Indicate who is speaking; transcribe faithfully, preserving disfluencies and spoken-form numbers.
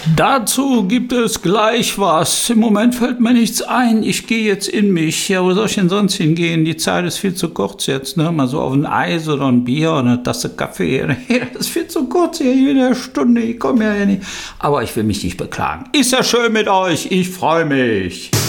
Speaker 1: Dazu gibt es gleich was. Im Moment fällt mir nichts ein. Ich gehe jetzt in mich. Ja, wo soll ich denn sonst hingehen? Die Zeit ist viel zu kurz jetzt, ne? Mal so auf ein Eis oder ein Bier oder eine Tasse Kaffee. Das ist viel zu kurz hier, jede Stunde. Ich komme ja nicht. Aber ich will mich nicht beklagen. Ist ja schön mit euch. Ich freue mich.